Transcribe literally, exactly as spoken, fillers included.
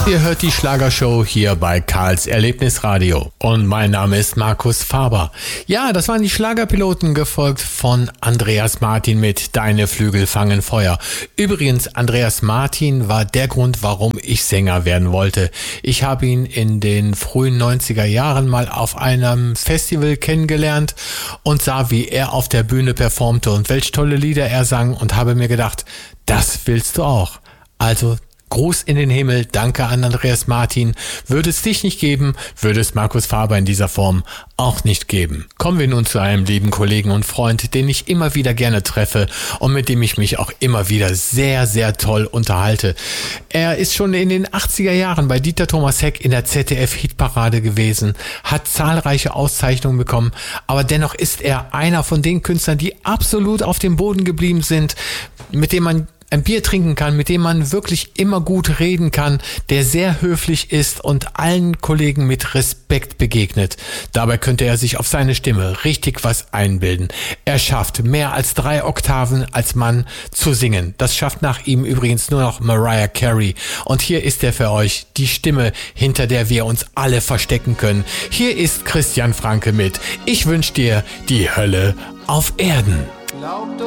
Ihr hört die Schlagershow hier bei Karls Erlebnisradio. Und mein Name ist Markus Faber. Ja, das waren die Schlagerpiloten, gefolgt von Andreas Martin mit Deine Flügel fangen Feuer. Übrigens, Andreas Martin war der Grund, warum ich Sänger werden wollte. Ich habe ihn in den frühen neunziger Jahren mal auf einem Festival kennengelernt und sah, wie er auf der Bühne performte und welch tolle Lieder er sang und habe mir gedacht, das willst du auch. Also Gruß in den Himmel, danke an Andreas Martin. Würde es dich nicht geben, würde es Markus Faber in dieser Form auch nicht geben. Kommen wir nun zu einem lieben Kollegen und Freund, den ich immer wieder gerne treffe und mit dem ich mich auch immer wieder sehr, sehr toll unterhalte. Er ist schon in den achtziger Jahren bei Dieter Thomas Heck in der Z D F-Hitparade gewesen, hat zahlreiche Auszeichnungen bekommen, aber dennoch ist er einer von den Künstlern, die absolut auf dem Boden geblieben sind, mit dem man ein Bier trinken kann, mit dem man wirklich immer gut reden kann, der sehr höflich ist und allen Kollegen mit Respekt begegnet. Dabei könnte er sich auf seine Stimme richtig was einbilden. Er schafft mehr als drei Oktaven als Mann zu singen. Das schafft nach ihm übrigens nur noch Mariah Carey. Und hier ist er für euch, die Stimme, hinter der wir uns alle verstecken können. Hier ist Christian Franke mit Ich wünsch dir die Hölle auf Erden.